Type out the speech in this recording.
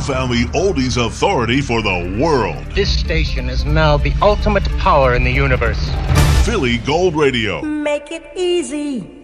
found the oldies authority for the world. This station is now the ultimate power in the universe. Philly Gold Radio. Make it easy.